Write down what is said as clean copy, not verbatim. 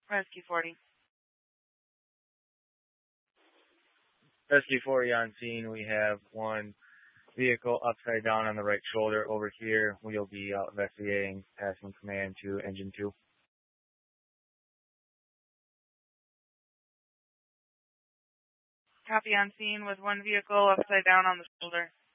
Rescue 40. Rescue 40 on scene. We have one vehicle upside down on the right shoulder over here. We'll be investigating, passing command to Engine 2. Copy on scene with one vehicle upside down on the shoulder.